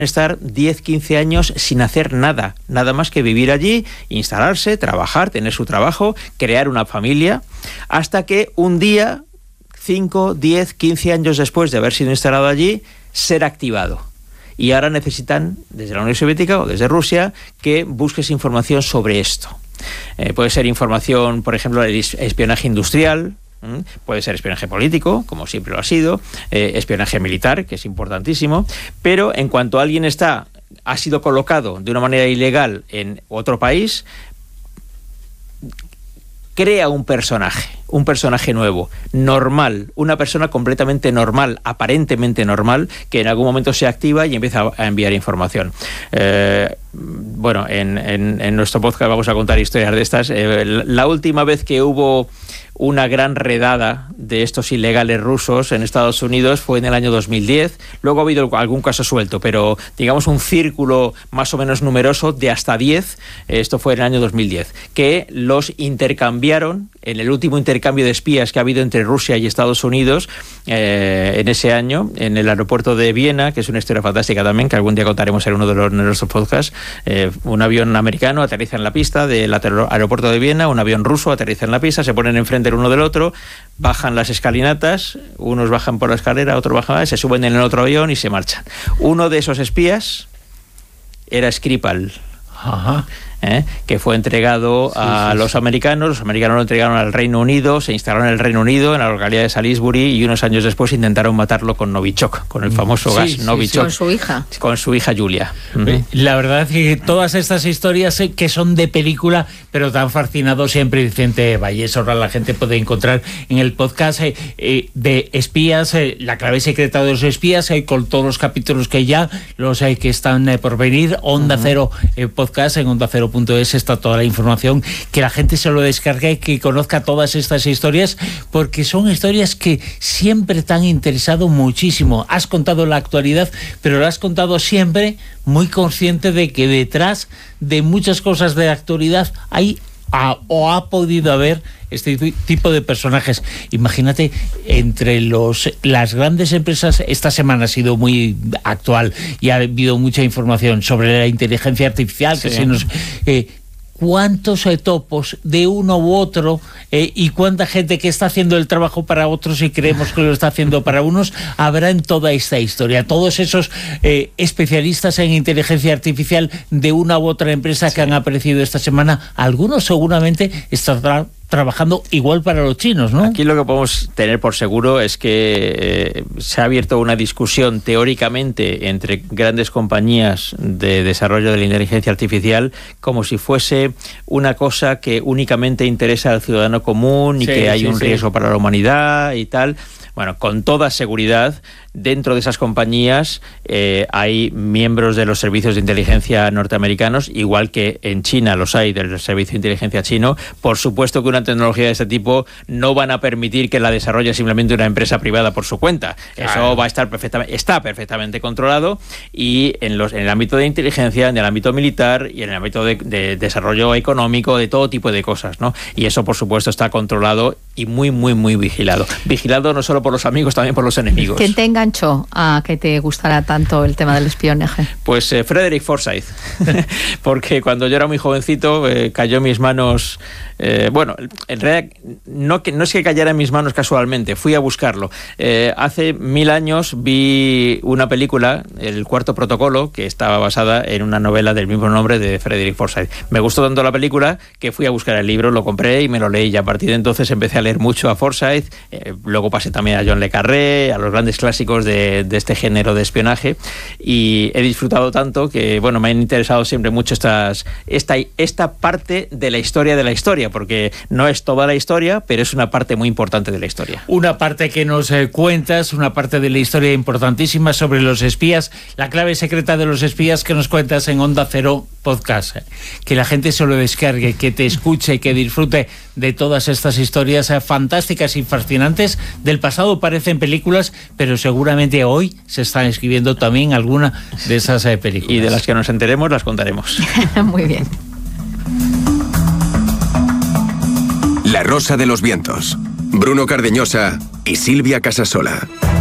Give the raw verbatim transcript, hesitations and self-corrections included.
estar diez, quince años sin hacer nada, nada más que vivir allí, instalarse, trabajar, tener su trabajo, crear una familia, hasta que un día, cinco, diez, quince años después de haber sido instalado allí, ser activado. Y ahora necesitan, desde la Unión Soviética o desde Rusia, que busques información sobre esto. Eh, puede ser información, por ejemplo, de espionaje industrial, ¿m? Puede ser espionaje político, como siempre lo ha sido, eh, espionaje militar, que es importantísimo, pero en cuanto alguien está, ha sido colocado de una manera ilegal en otro país, crea un personaje, un personaje nuevo, normal, una persona completamente normal, aparentemente normal, que en algún momento se activa y empieza a enviar información. Eh, bueno, en, en, en nuestro podcast vamos a contar historias de estas. Eh, la última vez que hubo una gran redada de estos ilegales rusos en Estados Unidos fue en el año dos mil diez. Luego ha habido algún caso suelto, pero digamos un círculo más o menos numeroso de hasta diez, esto fue en el año dos mil diez, que los intercambiaron en el último intercambio de espías que ha habido entre Rusia y Estados Unidos eh, en ese año, en el aeropuerto de Viena, que es una historia fantástica también, que algún día contaremos en uno de los nuestros podcasts. Eh, un avión americano aterriza en la pista del aeropuerto de Viena, un avión ruso aterriza en la pista, se ponen enfrente el uno del otro, bajan las escalinatas, unos bajan por la escalera, otros bajan, se suben en el otro avión y se marchan. Uno de esos espías era Skripal. Ajá. ¿Eh? Que fue entregado sí, a sí, los sí. americanos, los americanos lo entregaron al Reino Unido, se instalaron en el Reino Unido, en la localidad de Salisbury, y unos años después intentaron matarlo con Novichok, con el famoso sí, gas sí, Novichok. Con su hija. Con su hija Julia. Uh-huh. La verdad es que todas estas historias que son de película, pero tan fascinado siempre Vicente Vallés. Ahora la gente puede encontrar en el podcast eh, eh, de espías, eh, la clave secreta de los espías, eh, con todos los capítulos que ya, los eh, que están eh, por venir, Onda uh-huh. Cero eh, Podcast, en onda cero punto es está toda la información, que la gente se lo descargue, que conozca todas estas historias, porque son historias que siempre te han interesado muchísimo. Has contado la actualidad, pero lo has contado siempre muy consciente de que detrás de muchas cosas de la actualidad hay a, o ha podido haber este tipo de personajes. Imagínate, entre los las grandes empresas, esta semana ha sido muy actual y ha habido mucha información sobre la inteligencia artificial, sí. que se nos... Eh, cuántos eh, topos de uno u otro eh, y cuánta gente que está haciendo el trabajo para otros y creemos que lo está haciendo para unos habrá en toda esta historia. Todos esos eh, especialistas en inteligencia artificial de una u otra empresa sí. que han aparecido esta semana, algunos seguramente estarán trabajando igual para los chinos, ¿no? Aquí lo que podemos tener por seguro es que eh, se ha abierto una discusión teóricamente entre grandes compañías de desarrollo de la inteligencia artificial como si fuese una cosa que únicamente interesa al ciudadano común y sí, que hay sí, un sí. riesgo para la humanidad y tal. Bueno, con toda seguridad, dentro de esas compañías eh, hay miembros de los servicios de inteligencia norteamericanos, igual que en China los hay del servicio de inteligencia chino. Por supuesto que una tecnología de este tipo no van a permitir que la desarrolle simplemente una empresa privada por su cuenta. Claro. Eso va a estar perfectamente, está perfectamente controlado, y en, los, en el ámbito de inteligencia, en el ámbito militar y en el ámbito de, de desarrollo económico, de todo tipo de cosas, ¿no? Y eso, por supuesto, está controlado y muy, muy, muy vigilado. Vigilado no solo por los amigos, también por los enemigos. ¿Quién te enganchó a que te gustara tanto el tema del espionaje? Pues eh, Frederick Forsyth, porque cuando yo era muy jovencito eh, cayó en mis manos, eh, bueno, en realidad no, que, no es que cayera en mis manos casualmente, fui a buscarlo. Eh, hace mil años vi una película, El Cuarto Protocolo, que estaba basada en una novela del mismo nombre de Frederick Forsyth. Me gustó tanto la película que fui a buscar el libro, lo compré y me lo leí, y a partir de entonces empecé a leer mucho a Forsyth, eh, luego pasé también a John le Carré, a los grandes clásicos de, de este género de espionaje, y he disfrutado tanto que, bueno, me han interesado siempre mucho estas, esta, esta parte de la historia de la historia, porque no es toda la historia, pero es una parte muy importante de la historia. Una parte que nos eh, cuentas, una parte de la historia importantísima sobre los espías, la clave secreta de los espías que nos cuentas en Onda Cero Podcast. Que la gente se lo descargue, que te escuche, que disfrute de todas estas historias eh, fantásticas y fascinantes. Del pasado parecen películas, pero seguramente hoy se están escribiendo también alguna de esas eh, películas. Y de las que nos enteremos las contaremos. Muy bien. La Rosa de los Vientos. Bruno Cardeñosa y Silvia Casasola.